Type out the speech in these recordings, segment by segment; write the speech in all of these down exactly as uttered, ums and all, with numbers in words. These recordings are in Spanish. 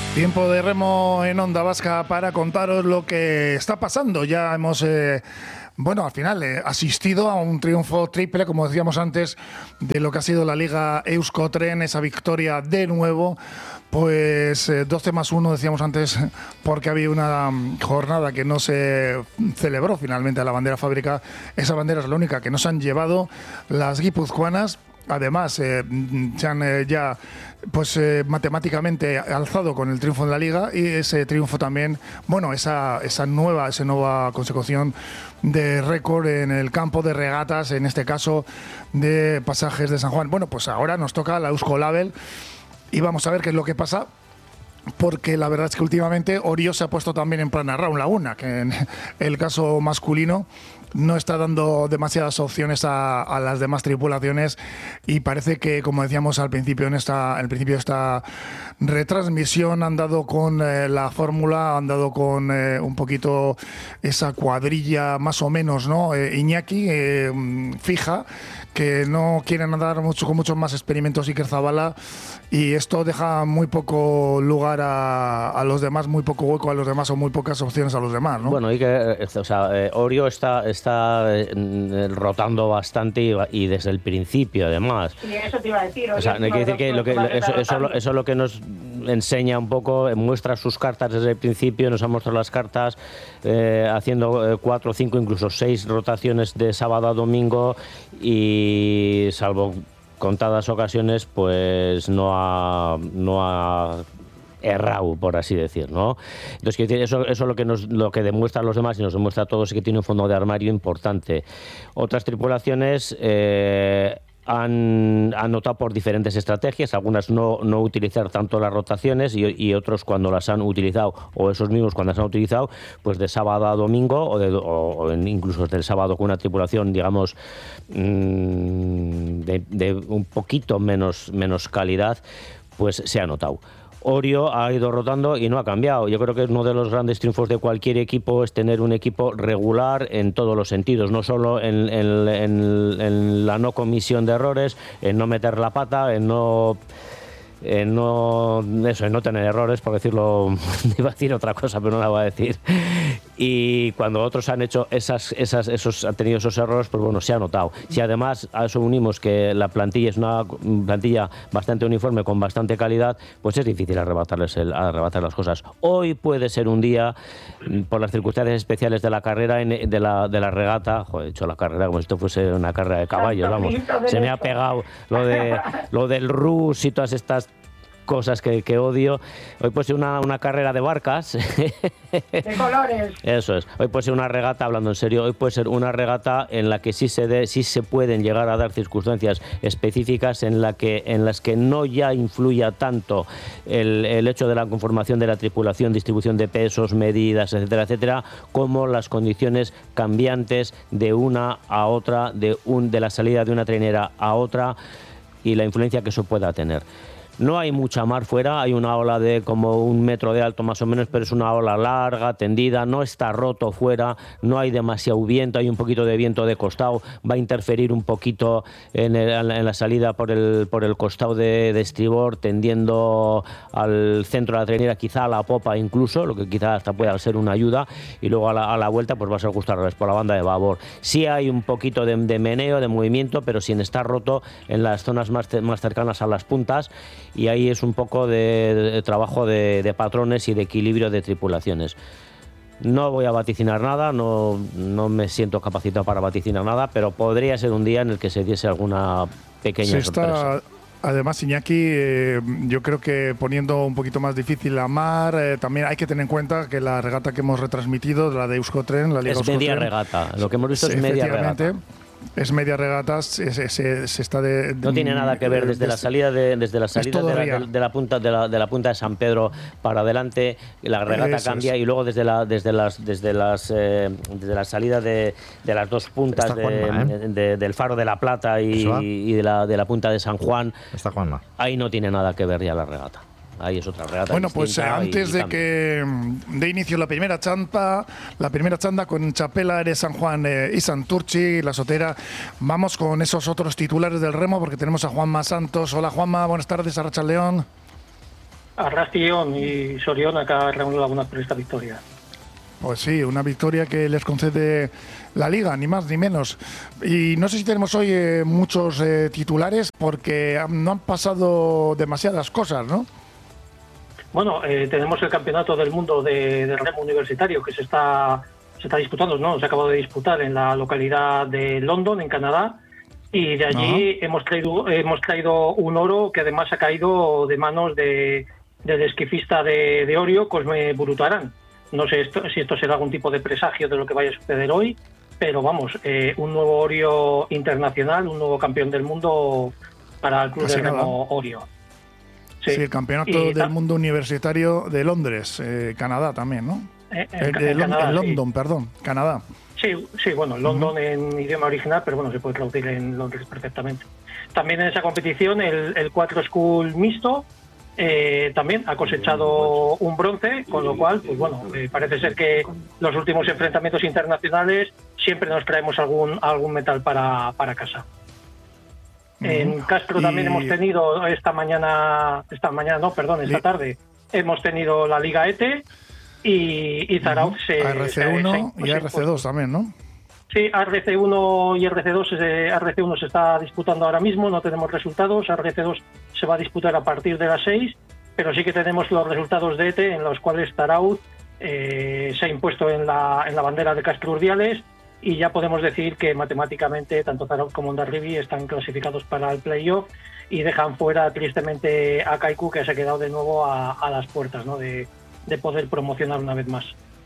Tiempo de remo en Onda Vasca para contaros lo que está pasando. Ya hemos, eh, bueno, al final eh, asistido a un triunfo triple, como decíamos antes, de lo que ha sido la Liga Euskotren, esa victoria de nuevo. Pues eh, doce más uno, decíamos antes, porque había una jornada que no se celebró finalmente a la bandera fábrica. Esa bandera es la única que nos han llevado las guipuzcoanas. Además, eh, se han eh, ya pues eh, matemáticamente alzado con el triunfo en la Liga, y ese triunfo también, bueno, esa, esa nueva esa nueva consecución de récord en el campo de regatas, en este caso de Pasajes de San Juan. Bueno, pues ahora nos toca la Euskolabel y vamos a ver qué es lo que pasa, porque la verdad es que últimamente Orio se ha puesto también en plan Round Laguna, que en el caso masculino no está dando demasiadas opciones a, a las demás tripulaciones, y parece que, como decíamos al principio en esta, al principio de esta retransmisión, han dado con eh, la fórmula, han dado con eh, un poquito esa cuadrilla más o menos, ¿no? Eh, Iñaki, eh, fija, que no quieren andar mucho con muchos más experimentos Iker Zabala, y esto deja muy poco lugar a, a los demás, muy poco hueco a los demás, o muy pocas opciones a los demás, ¿no? Bueno, Iker, o sea, eh, Orio está, está eh, rotando bastante y, y desde el principio, además. Sí, eso te iba a decir. O sea, hay que decir que, lo que eso, eso, eso es lo que nos enseña un poco, muestra sus cartas desde el principio, nos ha mostrado las cartas eh, haciendo eh, cuatro, cinco, incluso seis rotaciones de sábado a domingo, y salvo contadas ocasiones, pues no ha, no ha errado, por así decir, ¿no? Entonces, quiero decir, eso, eso es lo que nos, lo que demuestra a los demás y nos demuestra a todos, que tiene un fondo de armario importante. Otras tripulaciones eh, han, han optado por diferentes estrategias, algunas no, no utilizar tanto las rotaciones, y, y otros, cuando las han utilizado, o esos mismos cuando las han utilizado, pues de sábado a domingo, o, de, o, o incluso desde el sábado con una tripulación, digamos, mmm, de, de un poquito menos, menos calidad, pues se ha notado. Orio ha ido rotando y no ha cambiado. Yo creo que uno de los grandes triunfos de cualquier equipo es tener un equipo regular en todos los sentidos, no solo en, en, en, en la no comisión de errores, en no meter la pata, en no... En no, eso, en no tener errores, por decirlo, iba a decir otra cosa, pero no la voy a decir. Y cuando otros han hecho esas, esas, esos, han tenido esos errores, pues bueno, se ha notado. Si además a eso unimos que la plantilla es una plantilla bastante uniforme, con bastante calidad, pues es difícil arrebatarles el, arrebatar las cosas. Hoy puede ser un día, por las circunstancias especiales de la carrera, de la, de la regata, joder, he hecho la carrera como si esto fuese una carrera de caballos, vamos, se me ha pegado lo, de, lo del Rus y todas estas cosas que, que odio. Hoy puede ser una, una carrera de barcas. De colores. Eso es. Hoy puede ser una regata, hablando en serio, hoy puede ser una regata en la que sí se, de, sí se pueden llegar a dar circunstancias específicas en, la que, en las que no ya influya tanto el, el hecho de la conformación de la tripulación, distribución de pesos, medidas, etcétera, etcétera, como las condiciones cambiantes de una a otra, de, un, de la salida de una trainera a otra, y la influencia que eso pueda tener. No hay mucha mar fuera, hay una ola de como un metro de alto más o menos, pero es una ola larga, tendida, no está roto fuera, no hay demasiado viento, hay un poquito de viento de costado, va a interferir un poquito en, el, en la salida por el, por el costado de, de estribor, tendiendo al centro de la trainera, quizá a la popa incluso, lo que quizá hasta pueda ser una ayuda, y luego a la, a la vuelta pues va a ser justo al revés, por la banda de babor. Sí hay un poquito de, de meneo, de movimiento, pero sin estar roto en las zonas más, más cercanas a las puntas, y ahí es un poco de, de trabajo de, de patrones y de equilibrio de tripulaciones. No voy a vaticinar nada, no, no me siento capacitado para vaticinar nada, pero podría ser un día en el que se diese alguna pequeña se sorpresa. Está, además, Iñaki, eh, yo creo que poniendo un poquito más difícil la mar, eh, también hay que tener en cuenta que la regata que hemos retransmitido, la de Euskotren, la Liga es Euskotren, media regata, lo que hemos visto sí, es media regata. Es media regata, se, se, se está de, de, no tiene nada que ver desde la salida de desde la salida de la, de, de la punta de la, de la punta de San Pedro para adelante, la regata Eso cambia es. Y luego desde la desde las desde las eh, desde la salida de, de las dos puntas de, Juanma, ¿eh? de, de, del Faro de la Plata y, y de la de la punta de San Juan. Está Juanma. Ahí no tiene nada que ver ya la regata. Ahí es otra regata. Bueno, pues antes y, y de que de inicio la primera chanta, la primera chanda con Chapela, Eres San Juan eh, y Santurchi, la Sotera, vamos con esos otros titulares del remo, porque tenemos a Juanma Santos. Hola Juanma, buenas tardes, Arratsaldeon. Arrastion y Soriona, que ha reunido algunas por esta victoria. Pues sí, una victoria que les concede la Liga, ni más ni menos. Y no sé si tenemos hoy eh, muchos eh, titulares, porque no han pasado demasiadas cosas, ¿no? Bueno, eh, tenemos el Campeonato del Mundo de, de remo universitario que se está se está disputando, no, se ha acabado de disputar en la localidad de London, en Canadá, y de allí uh-huh. hemos traído hemos traído un oro que además ha caído de manos de del esquifista de, de Orio, Cosme Burutaran. No sé esto, si esto será algún tipo de presagio de lo que vaya a suceder hoy, pero vamos, eh, un nuevo Orio internacional, un nuevo campeón del mundo para el club Casi de remo Orio. Sí. sí, el campeonato y, del mundo universitario de Londres, eh, Canadá también, ¿no? En, en, eh, de en Canadá, en London, sí. perdón, Canadá. Sí, sí, bueno, London uh-huh. en idioma original, pero bueno, se puede traducir en Londres perfectamente. También en esa competición el, el cuatro school mixto eh, también ha cosechado un bronce, con lo cual, pues bueno, eh, parece ser que los últimos enfrentamientos internacionales siempre nos traemos algún algún metal para, para casa. En Castro también y... hemos tenido esta mañana, esta mañana no, perdón, esta tarde, hemos tenido la Liga E T E y, y Zarauz uh-huh. se... A R C uno se, se, y A R C dos también, ¿no? Sí, A R C uno y A R C dos, eh, A R C uno se está disputando ahora mismo, no tenemos resultados, A R C dos se va a disputar a partir de las seis, pero sí que tenemos los resultados de E T E en los cuales Zarauz eh, se ha impuesto en la, en la bandera de Castro Urdiales, y ya podemos decir que matemáticamente tanto Zarauz como Hondarribia están clasificados para el playoff y dejan fuera tristemente a Kaiku, que se ha quedado de nuevo a, a las puertas, ¿no? de, de poder promocionar una vez más.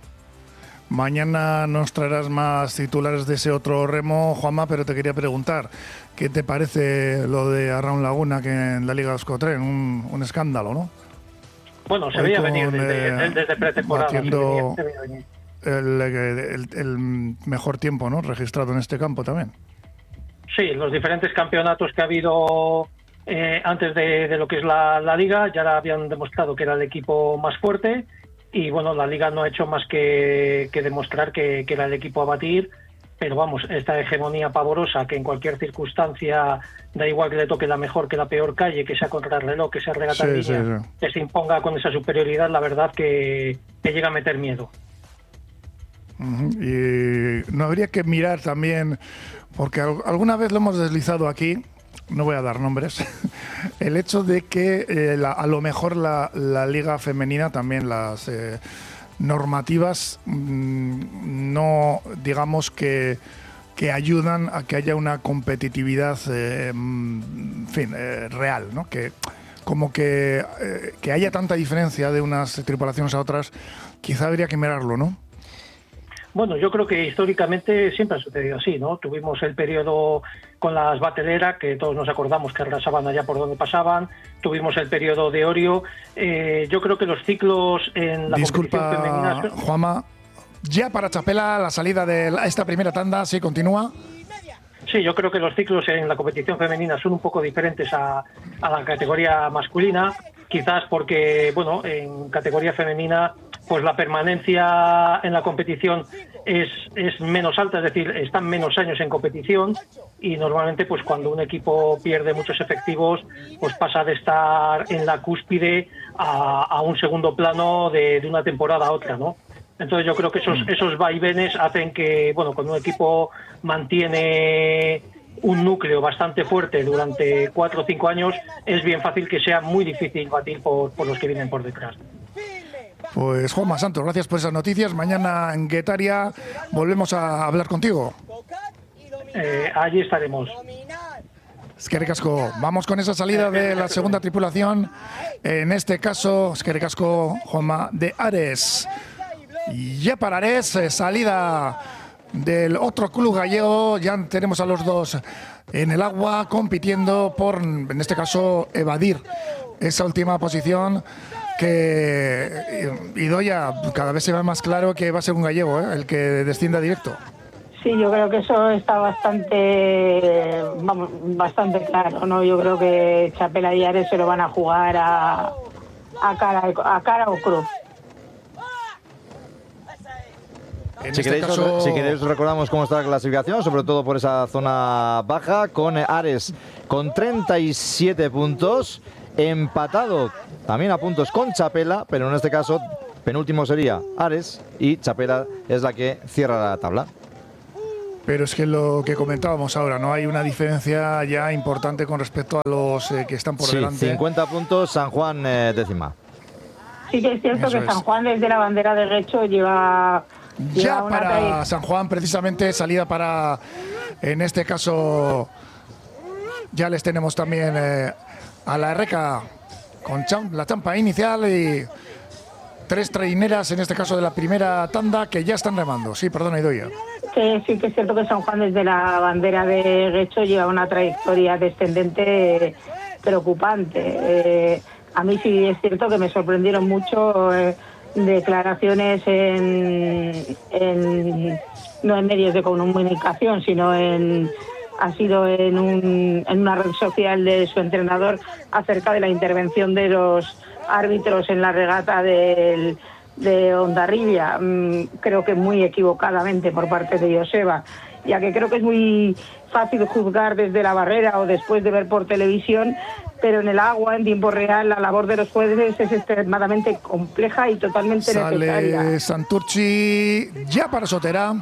Mañana nos traerás más titulares de ese otro remo, Juanma, pero te quería preguntar, ¿qué te parece lo de Arraun Laguna, que en la Liga Euskotren? Un, un escándalo, ¿no? Bueno, se veía venir desde, eh, desde pretemporada. Batiendo... Se veía, se veía venir. El, el, el mejor tiempo, ¿no?, registrado en este campo también. Sí, los diferentes campeonatos que ha habido eh, antes de, de lo que es la, la Liga ya habían demostrado que era el equipo más fuerte, y bueno, la Liga no ha hecho más que, que demostrar que, que era el equipo a batir, pero vamos, esta hegemonía pavorosa que en cualquier circunstancia, da igual que le toque la mejor que la peor calle, que sea contrarreloj, que sea regata en sí, línea, sí, sí. que se imponga con esa superioridad, la verdad que, que llega a meter miedo. Y no habría que mirar también, porque alguna vez lo hemos deslizado aquí, no voy a dar nombres, el hecho de que eh, la, a lo mejor la, la liga femenina, también las eh, normativas, mmm, no digamos que, que ayudan a que haya una competitividad eh, en fin, eh, real, ¿no? Que como que, eh, que haya tanta diferencia de unas tripulaciones a otras, quizá habría que mirarlo, ¿no? Bueno, yo creo que históricamente siempre ha sucedido así, ¿no? Tuvimos el periodo con las Batelera, que todos nos acordamos que arrasaban allá por donde pasaban. Tuvimos el periodo de Orio. Eh, yo creo que los ciclos en la Disculpa, competición femenina... Juanma, ya para Chapela, la salida de esta primera tanda, ¿sí continúa? Sí, yo creo que los ciclos en la competición femenina son un poco diferentes a, a la categoría masculina, quizás porque, bueno, en categoría femenina pues la permanencia en la competición es, es menos alta, es decir, están menos años en competición, y normalmente pues cuando un equipo pierde muchos efectivos pues pasa de estar en la cúspide a, a un segundo plano de, de una temporada a otra, ¿no? Entonces yo creo que esos, esos vaivenes hacen que, bueno, cuando un equipo mantiene un núcleo bastante fuerte durante cuatro o cinco años, es bien fácil que sea muy difícil batir por, por los que vienen por detrás. Pues Juanma Santos, gracias por esas noticias. Mañana en Guetaria volvemos a hablar contigo. Eh, allí estaremos. Eskerrik asko. Vamos con esa salida de la segunda tripulación. En este caso, Eskerrik asko, Juanma, de Ares. Y ya para Ares, salida del otro club gallego. Ya tenemos a los dos en el agua compitiendo por, en este caso, evadir esa última posición. Que Idoia, cada vez se ve más claro que va a ser un gallego, ¿eh?, el que descienda directo. Sí, yo creo que eso está bastante, vamos, bastante claro, ¿no? Yo creo que Chapela y Ares se lo van a jugar a, a cara a cara o cruz. Si queréis, caso... si queréis recordamos cómo está la clasificación, sobre todo por esa zona baja, con Ares con treinta y siete puntos empatado también a puntos con Txapela, pero en este caso penúltimo sería Ares y Txapela es la que cierra la tabla. Pero es que lo que comentábamos ahora, ¿no? Hay una diferencia ya importante con respecto a los eh, que están por sí, delante. cincuenta puntos, San Juan eh, décima. Sí que es cierto Eso que San Juan desde la bandera de Guecho lleva... Ya lleva una para tra- San Juan, precisamente, salida para, en este caso, ya les tenemos también eh, a la R K con cham- la champa inicial y tres traineras, en este caso de la primera tanda, que ya están remando. Sí, perdona, Idoia. Que sí que es cierto que San Juan desde la bandera de Guecho lleva una trayectoria descendente preocupante. Eh, a mí sí es cierto que me sorprendieron mucho eh, declaraciones en, en no en medios de comunicación, sino en ha sido en, un, en una red social de su entrenador acerca de la intervención de los árbitros en la regata del de Hondarribia, creo que muy equivocadamente por parte de Joseba, ya que creo que es muy fácil juzgar desde la barrera o después de ver por televisión, pero en el agua, en tiempo real, la labor de los jueces es extremadamente compleja y totalmente Sale necesaria. Sale Santurchi ya para Sotera.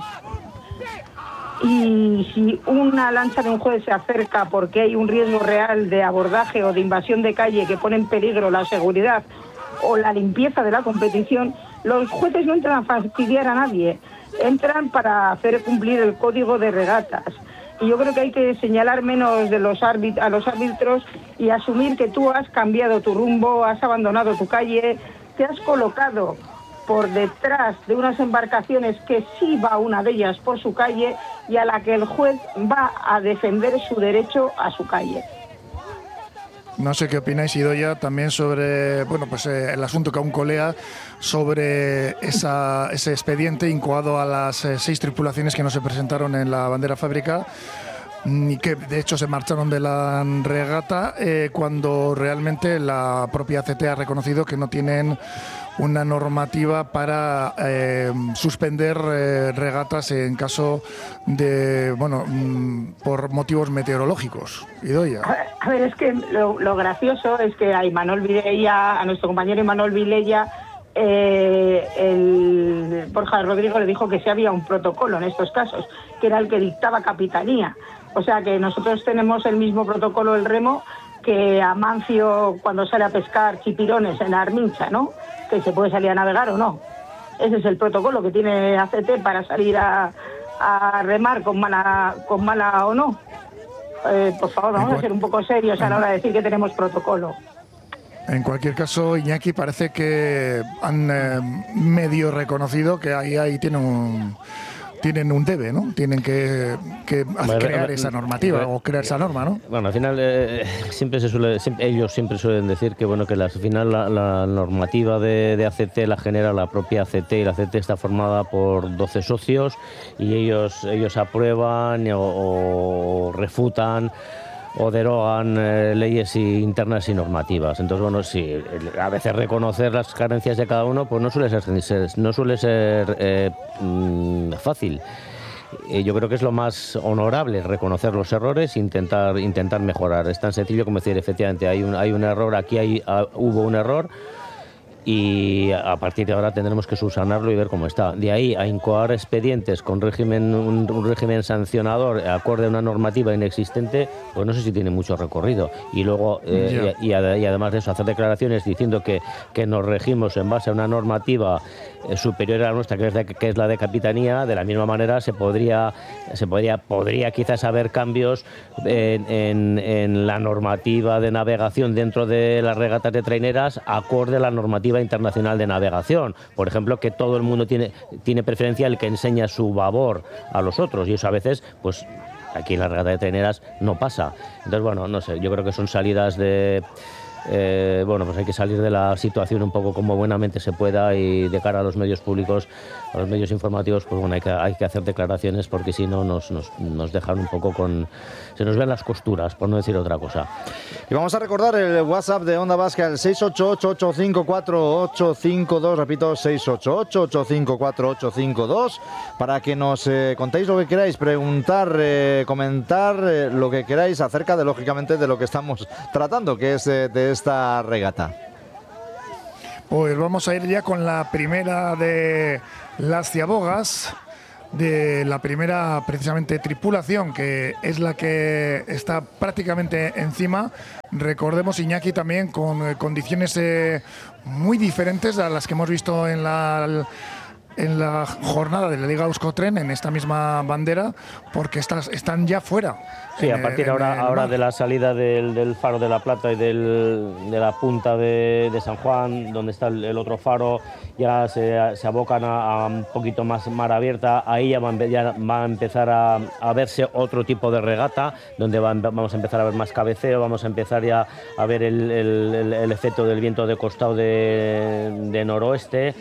Y si una lancha de un juez se acerca porque hay un riesgo real de abordaje o de invasión de calle que pone en peligro la seguridad o la limpieza de la competición, los jueces no entran a fastidiar a nadie, entran para hacer cumplir el código de regatas. Y yo creo que hay que señalar menos de los árbit- a los árbitros y asumir que tú has cambiado tu rumbo, has abandonado tu calle, te has colocado por detrás de unas embarcaciones que sí va una de ellas por su calle y a la que el juez va a defender su derecho a su calle. No sé qué opináis, Idoia, también sobre bueno, pues eh, el asunto que aún colea sobre esa, ese expediente incoado a las eh, seis tripulaciones que no se presentaron en la bandera fábrica y que de hecho se marcharon de la regata eh, cuando realmente la propia C T ha reconocido que no tienen una normativa para eh, suspender eh, regatas en caso de, bueno, mm, por motivos meteorológicos. Idoia. A ver, es que lo, lo gracioso es que a Imanol Vilella, a nuestro compañero Imanol Vilella, eh, el Borja Rodrigo le dijo que sí había un protocolo en estos casos, que era el que dictaba Capitanía. O sea que nosotros tenemos el mismo protocolo del remo que Amancio cuando sale a pescar chipirones en la Armincha, ¿no? Que se puede salir a navegar o no. Ese es el protocolo que tiene A C T para salir a, a remar con mala, con mala o no. Eh, por favor, vamos a ser un poco serios a la hora de decir que tenemos protocolo. En cualquier caso, Iñaki, parece que han eh, medio reconocido que ahí, ahí tienen un... tienen un debe, ¿no? Tienen que, que bueno, crear esa normativa bueno, o crear esa norma, ¿no? Bueno, al final eh, siempre se suele, siempre, ellos siempre suelen decir que bueno que la, al final la, la normativa de, de A C T la genera la propia A C T y la A C T está formada por doce socios y ellos ellos aprueban o, o refutan o derogan eh, leyes y, internas y normativas. Entonces, bueno, sí, a veces reconocer las carencias de cada uno pues no suele ser, no suele ser eh, mmm, fácil. Eh, yo creo que es lo más honorable reconocer los errores e intentar, intentar mejorar. Es tan sencillo como decir, efectivamente, hay un, hay un error, aquí hay, uh, hubo un error, y a partir de ahora tendremos que subsanarlo y ver cómo está. De ahí a incoar expedientes con régimen, un, un régimen sancionador acorde a una normativa inexistente, pues no sé si tiene mucho recorrido. Y luego, eh, y, y, y además de eso, hacer declaraciones diciendo que, que nos regimos en base a una normativa eh, superior a la nuestra, que es, de, que es la de Capitanía. De la misma manera se podría, se podría, podría quizás haber cambios en, en, en la normativa de navegación dentro de las regatas de traineras acorde a la normativa internacional de navegación. Por ejemplo, que todo el mundo tiene, tiene preferencia el que enseña su babor a los otros, y eso a veces, pues aquí en la regata de traineras no pasa. Entonces, bueno, no sé, yo creo que son salidas de... Eh, bueno, pues hay que salir de la situación un poco como buenamente se pueda, y de cara a los medios públicos, a los medios informativos, pues bueno, hay que, hay que hacer declaraciones, porque si no nos, nos, nos dejan un poco con... se nos ven las costuras, por no decir otra cosa. Y vamos a recordar el WhatsApp de Onda Vasca, el seis ocho ocho, ocho cinco cuatro, ocho cinco dos, repito, seis ocho ocho, ocho cinco cuatro, ocho cinco dos, para que nos eh, contéis lo que queráis, preguntar, eh, comentar eh, lo que queráis acerca de, lógicamente, de lo que estamos tratando, que es eh, de de esta regata? Pues vamos a ir ya con la primera de las ciabogas, de la primera precisamente tripulación, que es la que está prácticamente encima. Recordemos, Iñaki, también con eh, condiciones eh, muy diferentes a las que hemos visto en la en la jornada de la Liga Euskotren, en esta misma bandera, porque estas están ya fuera. Sí, a partir ahora, ahora de la salida del, del faro de la Plata y del, de la punta de, de San Juan, donde está el, el otro faro, ya se, se abocan a, a un poquito más mar abierta. Ahí ya va, ya va a empezar a, a verse otro tipo de regata, donde va, vamos a empezar a ver más cabeceo, vamos a empezar ya a ver el, el, el, el efecto del viento de costado de, de noroeste.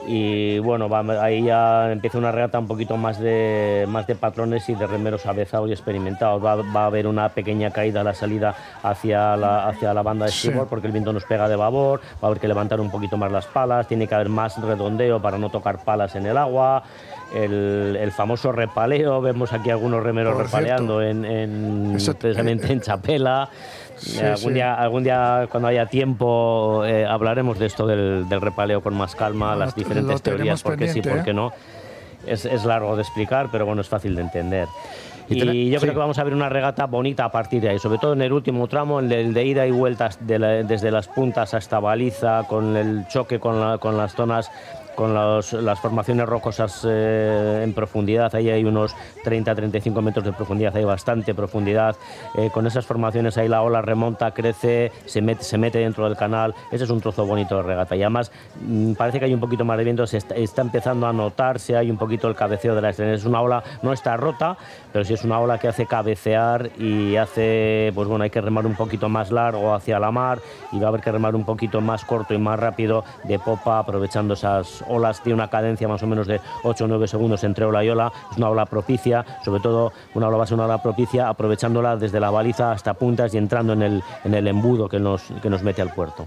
Y bueno, va, ahí ya empieza una regata un poquito más de, más de patrones y de remeros avezados y experimentados. Va, va a haber una pequeña caída a la salida hacia la, hacia la banda de estribor, sí, porque el viento nos pega de babor. Va a haber que levantar un poquito más las palas, tiene que haber más redondeo para no tocar palas en el agua. El, el famoso repaleo, vemos aquí algunos remeros Por repaleando en, en, Eso, precisamente eh, en Chapela. Sí, algún, sí. Día, algún día, cuando haya tiempo, eh, hablaremos de esto del, del repaleo con más calma, no, las diferentes teorías, por qué sí, por qué no. Es, es largo de explicar, pero bueno, es fácil de entender. Y, y yo sí. creo que vamos a ver una regata bonita a partir de ahí, sobre todo en el último tramo, el de, el de ida y vueltas de la, desde las puntas hasta baliza, con el choque con, la, con las zonas, con los, las formaciones rocosas eh, en profundidad. Ahí hay unos treinta a treinta y cinco metros de profundidad, hay bastante profundidad. Eh, con esas formaciones ahí la ola remonta, crece, se mete, se mete dentro del canal. Ese es un trozo bonito de regata. Y además mmm, parece que hay un poquito más de viento, se está, está empezando a notarse, hay un poquito el cabeceo de la estrella. Es una ola, no está rota, pero sí es una ola que hace cabecear y hace, pues bueno, hay que remar un poquito más largo hacia la mar y va a haber que remar un poquito más corto y más rápido de popa, aprovechando esas olas. Tiene una cadencia más o menos de ocho o nueve segundos entre ola y ola. Es una ola propicia, sobre todo una ola va a ser una ola propicia, aprovechándola desde la baliza hasta puntas y entrando en el, en el embudo que nos, que nos mete al puerto.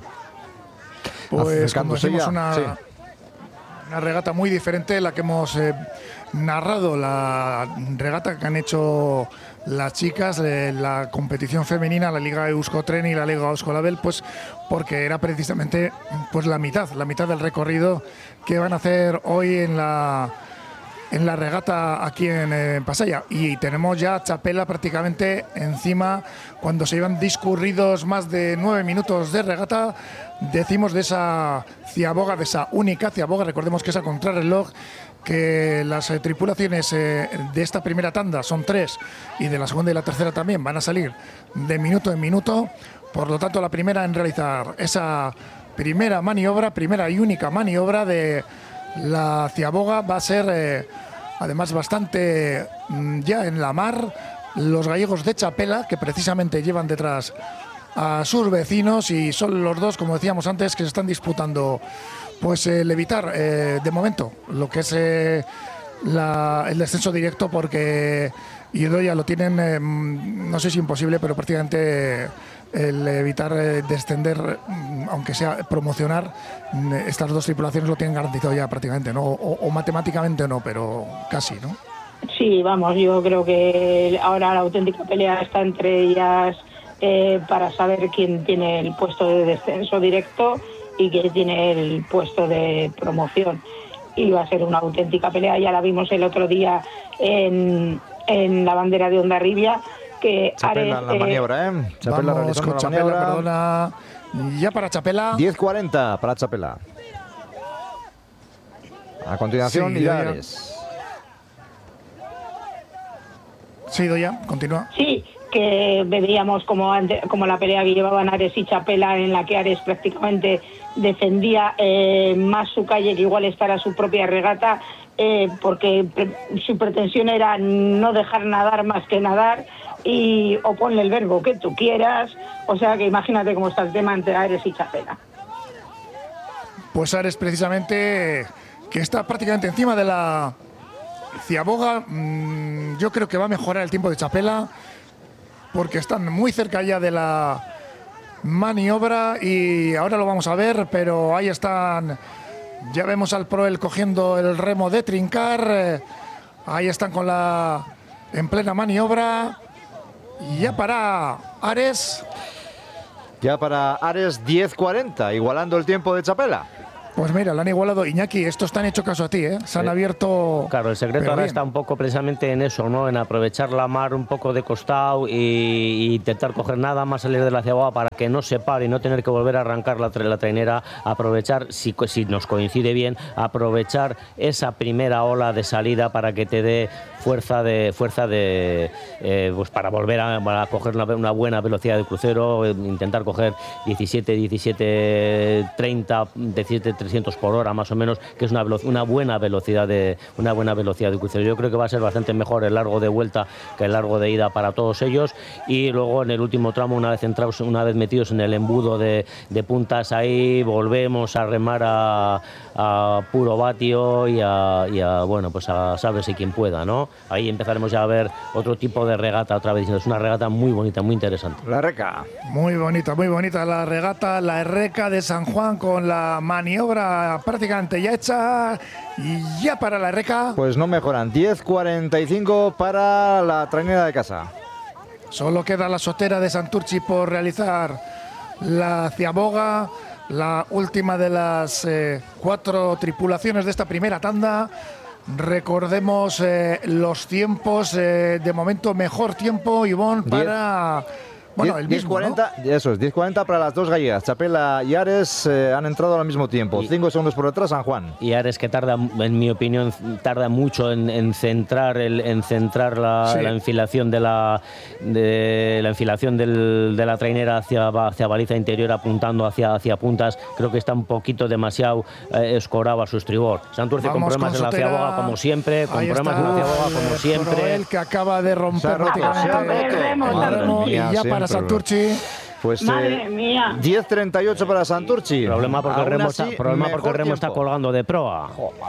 Pues como decimos, una, sí. una regata muy diferente de la que hemos eh, narrado, la regata que han hecho las chicas de la competición femenina, la Liga Euskotren y la Liga Euskolabel, pues porque era precisamente pues la mitad, la mitad del recorrido que van a hacer hoy en la en la regata aquí en, en Pasaia. Y tenemos ya Chapela prácticamente encima, cuando se iban discurridos más de nueve minutos de regata, decimos de esa ciaboga, de esa única ciaboga, recordemos que es a contrarreloj, que las eh, tripulaciones eh, de esta primera tanda son tres y de la segunda y la tercera también van a salir de minuto en minuto. Por lo tanto, la primera en realizar esa primera maniobra, primera y única maniobra de la ciaboga va a ser eh, además bastante mm, ya en la mar, los gallegos de Chapela, que precisamente llevan detrás a sus vecinos y son los dos, como decíamos antes, que se están disputando pues el evitar eh, de momento lo que es eh, la, el descenso directo, porque Idoia lo tienen, eh, no sé si imposible, pero prácticamente el evitar eh, descender, aunque sea promocionar, estas dos tripulaciones lo tienen garantizado ya prácticamente, ¿no? O, o matemáticamente no, pero casi, ¿no? Sí, vamos, yo creo que ahora la auténtica pelea está entre ellas eh, para saber quién tiene el puesto de descenso directo y que tiene el puesto de promoción. Y va a ser una auténtica pelea, ya la vimos el otro día en, en la bandera de Hondarribia, que Chapela Ares, la maniobra, ¿eh? Chapela vamos con la Chapela, maniobra. Perdona. Ya para Chapela. diez cuarenta para Chapela. A continuación, sí, Ares. Sí, Doya, continúa. Sí, que veíamos como, ante, como la pelea que llevaban Ares y Chapela, en la que Ares prácticamente defendía eh, más su calle que igual estar a su propia regata, eh, porque pre su pretensión era no dejar nadar más que nadar, y o ponle el verbo que tú quieras. O sea que imagínate cómo está el tema entre Ares y Chapela. Pues Ares precisamente, que está prácticamente encima de la ciaboga, mmm, yo creo que va a mejorar el tiempo de Chapela, porque están muy cerca ya de la maniobra y ahora lo vamos a ver, pero ahí están, ya vemos al Proel cogiendo el remo de trincar, eh, ahí están con la en plena maniobra, y ya para Ares, Ya para Ares diez cuarenta, igualando el tiempo de Chapela. Pues mira, lo han igualado. Iñaki, estos te han hecho caso a ti, ¿eh? Se han Sí. abierto... Claro, el secreto pero ahora bien. está un poco precisamente en eso, ¿no? En aprovechar la mar un poco de costado y, y intentar coger nada más salir de la ciaboga para que no se pare y no tener que volver a arrancar la, tra- la trainera. Aprovechar, si, co- si nos coincide bien, aprovechar esa primera ola de salida para que te dé fuerza de fuerza de eh, pues para volver a, a coger una, una buena velocidad de crucero, eh, intentar coger diecisiete, diecisiete treinta, diecisiete trescientos por hora más o menos, que es una, velo- una buena velocidad de una buena velocidad de crucero. Yo creo que va a ser bastante mejor el largo de vuelta que el largo de ida para todos ellos, y luego en el último tramo, una vez entrados, una vez metidos en el embudo de, de puntas, ahí volvemos a remar a, a puro vatio y a, y a bueno pues a sálvese quien pueda, ¿no? Ahí empezaremos ya a ver otro tipo de regata otra vez. Es una regata muy bonita, muy interesante. La Reca. Muy bonita, muy bonita la regata, la Erreca de San Juan, con la maniobra prácticamente ya hecha. Y ya para la Erreca, Pues no mejoran. diez cuarenta y cinco para la trainera de casa. solo queda la sotera de Santurchi por realizar la ciaboga, la última de las eh, cuatro tripulaciones de esta primera tanda. Recordemos eh, los tiempos, eh, de momento mejor tiempo, Ivonne, Diez. para... Bueno, el mismo, ¿no? diez cuarenta, eso es, diez cuarenta para las dos gallegas. Chapela y Ares eh, han entrado al mismo tiempo. Y- cinco segundos por detrás San Juan. Y Ares, que tarda, en mi opinión, tarda mucho en, en centrar el, en centrar la, Sí. la enfilación de la de la enfilación del- de la trainera hacia, hacia baliza interior, apuntando hacia, hacia puntas. Creo que está un poquito demasiado eh, escorado a su estribor. Santurce con Vamos problemas con en la Sotera. ciaboga como siempre, con Ahí problemas está en la ciaboga el, como eh, siempre. Proel, que acaba de Se ha romper roto, se ha prácticamente roto. Remo, el Madre remo, y mía, ya para siempre. Santurchi. Pues Madre eh, mía. diez treinta y ocho para Santurchi. Problema porque el Aún remo, así, está, problema porque el mejor remo está tiempo. colgando de proa.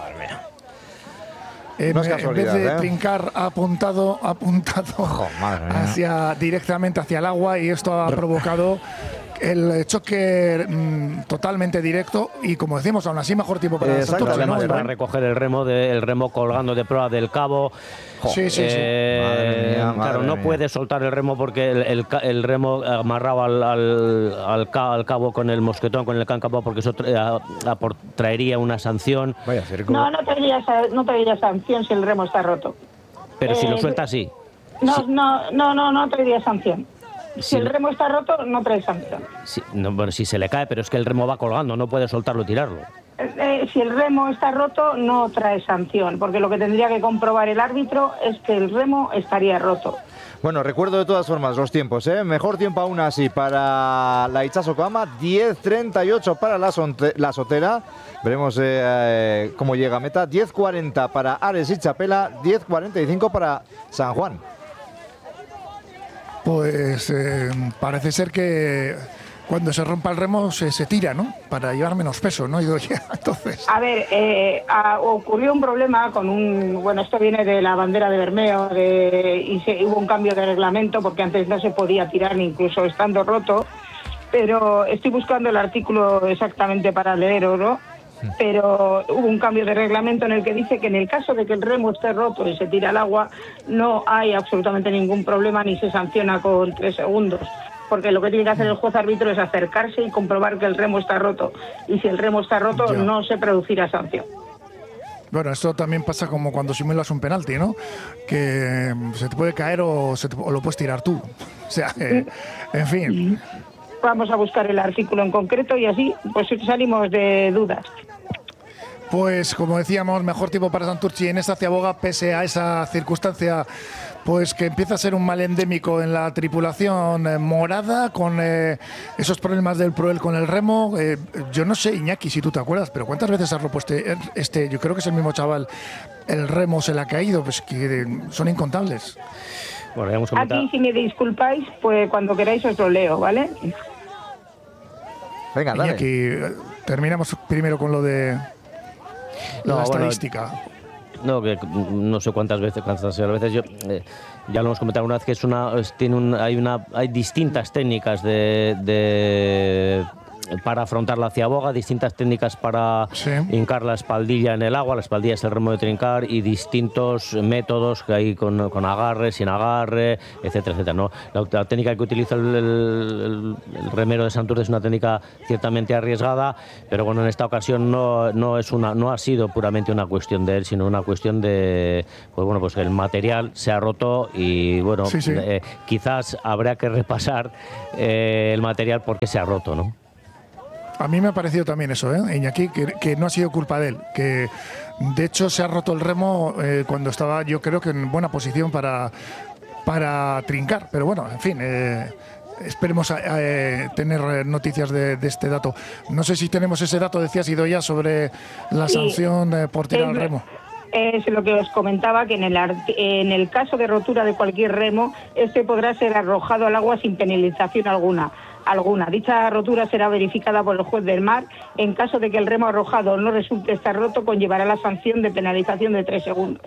En, No es en vez casualidad, de ¿eh? trincar, ha apuntado, ha apuntado Jo, madre mía. hacia, directamente hacia el agua, y esto ha provocado el choque mm, totalmente directo, y como decimos, aún así mejor tiempo para Exacto, Santurchi, ¿no? Problemas para Iván? recoger el remo, de, el remo colgando de proa del cabo. Sí, sí, sí. Eh, Madre mía, madre claro, no mía. puede soltar el remo porque el, el ca- el remo amarrado al, al, al ca- al cabo con el mosquetón, con el cáncavo, porque eso tra- a- apor- traería una sanción. Vaya circo. No, no traería, sa- no traería sanción si el remo está roto. Pero si lo Eh, suelta, sí. No, no, no, no, no traería sanción. Si Sí. el remo está roto, no trae sanción. Sí, no, bueno, si se le cae, pero es que el remo va colgando, no puede soltarlo y tirarlo. Eh, eh, si el remo está roto, no trae sanción, porque lo que tendría que comprobar el árbitro es que el remo estaría roto. Bueno, recuerdo de todas formas los tiempos, ¿eh? Mejor tiempo aún así para la Ichazo Kama, diez treinta y ocho para la, Sonte- la Sotera. Veremos eh, eh, cómo llega a meta. diez cuarenta para Ares y Chapela, diez cuarenta y cinco para San Juan. Pues eh, parece ser que cuando se rompa el remo se, se tira, ¿no? Para llevar menos peso, ¿no? Y digo, ya, entonces... A ver, eh, a- ocurrió un problema con un... Bueno, esto viene de la bandera de Bermeo de, y se, hubo un cambio de reglamento porque antes no se podía tirar ni incluso estando roto, pero estoy buscando el artículo exactamente para leerlo, ¿no? Pero hubo un cambio de reglamento en el que dice que en el caso de que el remo esté roto y se tira al agua, no hay absolutamente ningún problema ni se sanciona con tres segundos. Porque lo que tiene que hacer el juez árbitro es acercarse y comprobar que el remo está roto. Y si el remo está roto, Ya. no se producirá sanción. Bueno, esto también pasa como cuando simulas un penalti, ¿no? Que mm, se te puede caer o, se te- o lo puedes tirar tú. O sea, eh, en fin. Vamos a buscar el artículo en concreto y así pues salimos de dudas. Pues como decíamos, mejor tiempo para Santurchi en esta ciaboga, pese a esa circunstancia, pues que empieza a ser un mal endémico en la tripulación eh, morada, con eh, esos problemas del Proel con el remo. Eh, yo no sé, Iñaki, si tú te acuerdas, pero ¿cuántas veces has roto este, este, yo creo que es el mismo chaval, el remo se le ha caído? Pues que eh, son incontables. Bueno, ya hemos comentado. Aquí, si me disculpáis, pues cuando queráis os lo leo, ¿vale? Venga, dale. Iñaki, eh, terminamos primero con lo de No, la bueno, estadística. No, que no sé cuántas veces, cuántas veces yo eh, ya lo hemos comentado una vez que es una, es- tiene un, hay una, hay distintas técnicas de, de para afrontar la ciaboga, distintas técnicas para sí. hincar la espaldilla en el agua, la espaldilla es el remo de trincar, y distintos métodos que hay con, con agarre, sin agarre, etcétera, etcétera, ¿no? La, la técnica que utiliza el, el, el remero de Santurce es una técnica ciertamente arriesgada, pero bueno, en esta ocasión no, no, es una, no ha sido puramente una cuestión de él, sino una cuestión de, pues bueno, pues el material se ha roto y bueno, sí, sí. Eh, quizás habría que repasar eh, el material porque se ha roto, ¿no? A mí me ha parecido también eso, ¿eh, Iñaki? Que, que no ha sido culpa de él, que de hecho se ha roto el remo eh, cuando estaba, yo creo que en buena posición para, para trincar, pero bueno, en fin, eh, esperemos eh, tener noticias de, de este dato. No sé si tenemos ese dato, decías, Idoia, sobre la sí. sanción eh, por tirar el, al remo. Es lo que os comentaba, que en el, en el caso de rotura de cualquier remo, este podrá ser arrojado al agua sin penalización alguna. alguna. Dicha rotura será verificada por el juez del mar. En caso de que el remo arrojado no resulte estar roto, conllevará la sanción de penalización de tres segundos.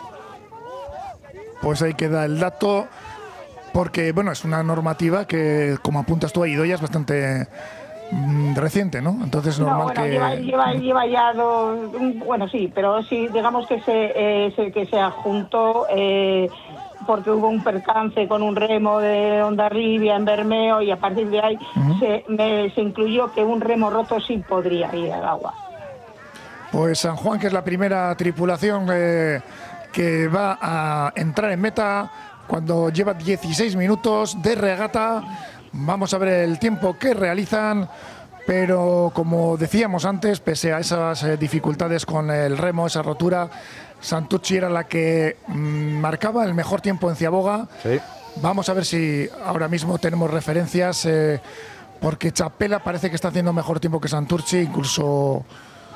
Pues ahí queda el dato, porque bueno, es una normativa que, como apuntas tú ahí, Idoia, es bastante mmm, reciente, ¿no? Entonces normal no, bueno, que... Lleva, lleva, lleva ya dos... Bueno, sí, pero sí, digamos que se, eh, se, que se adjuntó... Eh, porque hubo un percance con un remo de Hondarribia en Bermeo y a partir de ahí uh-huh. se, me, se incluyó que un remo roto sí podría ir al agua. Pues San Juan, que es la primera tripulación eh, que va a entrar en meta cuando lleva dieciséis minutos de regata. Vamos a ver el tiempo que realizan, pero como decíamos antes, pese a esas eh, dificultades con el remo, esa rotura, Santurce era la que mmm, marcaba el mejor tiempo en ciaboga. Sí. Vamos a ver si ahora mismo tenemos referencias, eh, porque Chapela parece que está haciendo mejor tiempo que Santurce, incluso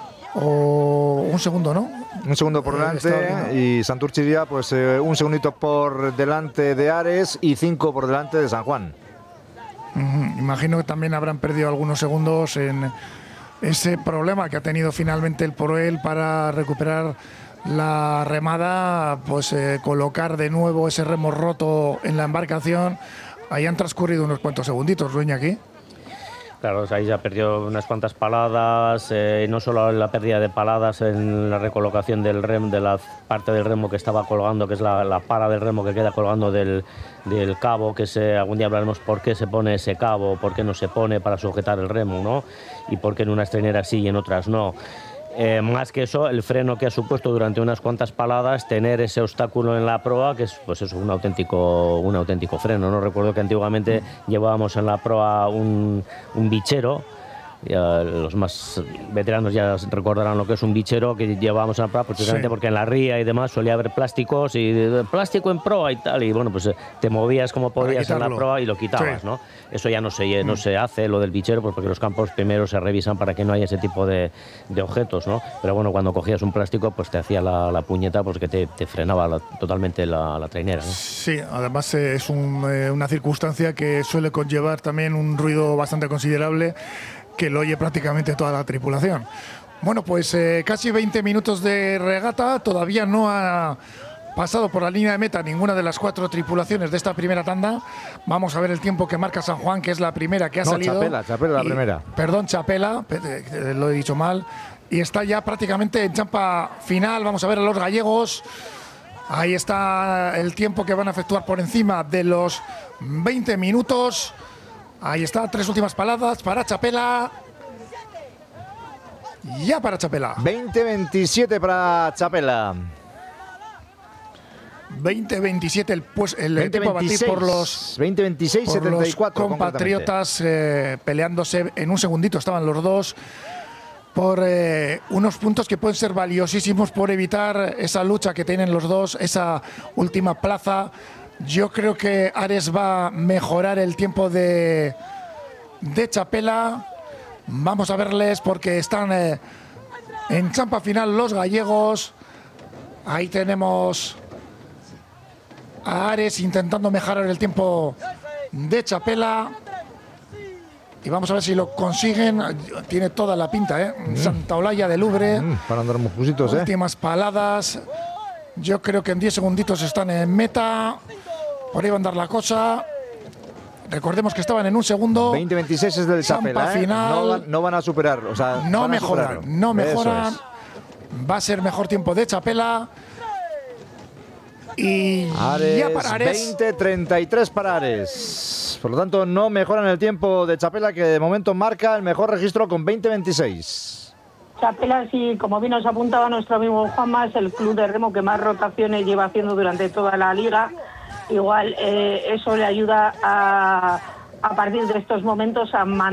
o un segundo, ¿no? Un segundo por delante eh, y Santurce iría pues eh, un segundito por delante de Ares y cinco por delante de San Juan. Uh-huh. Imagino que también habrán perdido algunos segundos en ese problema que ha tenido finalmente el Poroel para recuperar la remada, pues eh, colocar de nuevo ese remo roto en la embarcación. Ahí han transcurrido unos cuantos segunditos, Luña, aquí. Claro, ahí ya perdió unas cuantas paladas, eh, no solo la pérdida de paladas en la recolocación del remo, de la parte del remo que estaba colgando, que es la, la pala del remo que queda colgando del, del cabo, que se, algún día hablaremos por qué se pone ese cabo, por qué no se pone para sujetar el remo, ¿no? Y por qué en unas traineras sí y en otras no. Eh, más que eso, el freno que ha supuesto durante unas cuantas paladas tener ese obstáculo en la proa, que es pues eso, un auténtico un auténtico freno, ¿no? Recuerdo que antiguamente llevábamos en la proa un, un bichero. Ya los más veteranos ya recordarán lo que es un bichero que llevábamos en la proa, precisamente sí. porque en la ría y demás solía haber plásticos y plástico en proa y tal, y bueno, pues te movías como podías en la proa y lo quitabas, sí. ¿no? Eso ya no se, no se hace, lo del bichero, pues porque los campos primero se revisan para que no haya ese tipo de, de objetos, ¿no? Pero bueno, cuando cogías un plástico, pues te hacía la, la puñeta porque te, te frenaba la, totalmente la, la trainera, ¿no? Sí, además eh, es un, eh, una circunstancia que suele conllevar también un ruido bastante considerable, que lo oye prácticamente toda la tripulación. Bueno, pues eh, casi veinte minutos de regata, todavía no ha pasado por la línea de meta ninguna de las cuatro tripulaciones de esta primera tanda. Vamos a ver el tiempo que marca San Juan, que es la primera que ha no, salido. Chapela, Chapela la y, primera. Perdón, Chapela, lo he dicho mal. Y está ya prácticamente en champa final. Vamos a ver a los gallegos. Ahí está el tiempo que van a efectuar por encima de los veinte minutos. Ahí está, tres últimas paladas para Chapela. Ya para Chapela. veinte veintisiete para Chapela. veinte veintisiete el, pues, el tiempo a batir por los, veinte veintiséis setenta y cuatro compatriotas eh, peleándose en un segundito. Estaban los dos por eh, unos puntos que pueden ser valiosísimos por evitar esa lucha que tienen los dos, esa última plaza. Yo creo que Ares va a mejorar el tiempo de, de Chapela. Vamos a verles porque están eh, en champa final los gallegos. Ahí tenemos a Ares intentando mejorar el tiempo de Chapela. Y vamos a ver si lo consiguen. Tiene toda la pinta, ¿eh? Mm. Santa Olalla de Lubre. Mm, para andar mujusitos, ¿eh? Últimas paladas. Yo creo que en diez segunditos están en meta. Por ahí va a andar la cosa. recordemos que estaban en un segundo. veinte veintiséis es del Chapela, ¿eh? final. No, van, no van a superar. O sea, no van a mejoran, superarlo. no mejoran. Eso Va a ser mejor tiempo de Chapela. Y Ares, ya para Ares. veinte treinta y tres para Ares. Por lo tanto, no mejoran el tiempo de Chapela, que de momento marca el mejor registro con veinte veintiséis. Chapela, sí, como bien nos apuntaba nuestro amigo Juanma, es el club de remo que más rotaciones lleva haciendo durante toda la liga. Igual eh, eso le ayuda a, a partir de estos momentos a mantener